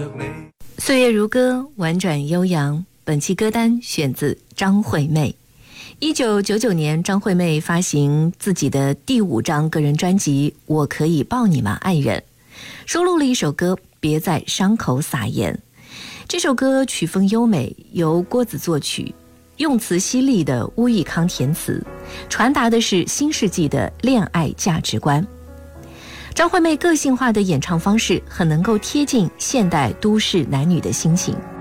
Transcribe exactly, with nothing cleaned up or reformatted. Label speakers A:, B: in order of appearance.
A: 岁月如歌，婉转悠扬。本期歌单选自张惠妹。一九九九年，张惠妹发行自己的第五张个人专辑《我可以抱你吗，爱人》，收录了一首歌《别在伤口撒盐》。这首歌曲风优美，由郭子作曲，用词犀利的巫益康填词，传达的是新世纪的恋爱价值观。张惠妹个性化的演唱方式很能够贴近现代都市男女的心情。